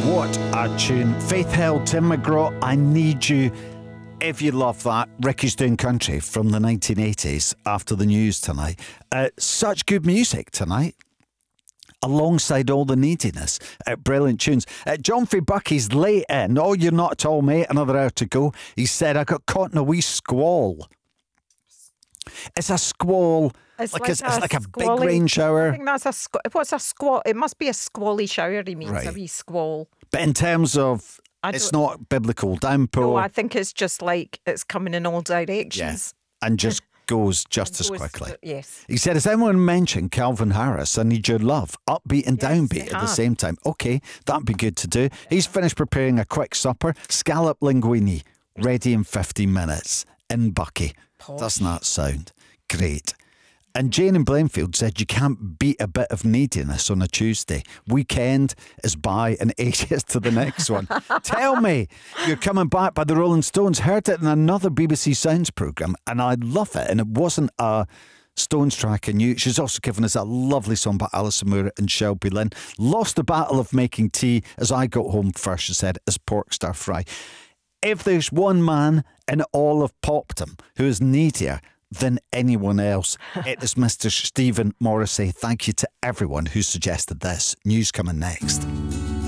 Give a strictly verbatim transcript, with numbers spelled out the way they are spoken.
What a tune. Faith Hill, Tim McGraw, I Need You. If you love that, Ricky's Doing Country from the nineteen eighties after the news tonight. Uh, such good music tonight, alongside all the neediness. Uh, brilliant tunes. Uh, John Free Bucky's late in. Oh, you're not at all, mate. Another hour to go. He said, I got caught in a wee squall. It's a squall. It's like, like it's, a it's like a big squally- rain I shower. think that's a squ- what's a squall? It must be a squally shower. He means Right. a wee squall. But in terms of, I it's don't- not biblical downpour. No, I think it's just like it's coming in all directions. Yes, and just goes just as Goes- quickly. Yes. He said, has anyone mentioned Calvin Harris? I Need Your Love. Upbeat and Yes, downbeat they at the have. same time. Okay, that'd be good to do. He's finished preparing a quick supper. Scallop linguine, ready in fifteen minutes. In Bucky. Posh. Doesn't that sound great? And Jane in Blainfield said you can't beat a bit of neediness on a Tuesday. Weekend is by and ages to the next one. Tell me, you're coming back by the Rolling Stones. Heard it in another B B C Sounds programme and I love it. And it wasn't a Stones track I knew. She's also given us a lovely song by Alison Moore and Shelby Lynn. Lost the battle of making tea as I got home first, she said, as pork stir fry. If there's one man in all of popdom who is needier than anyone else, it is Mister Stephen Morrissey. Thank you to everyone who suggested this. News coming next.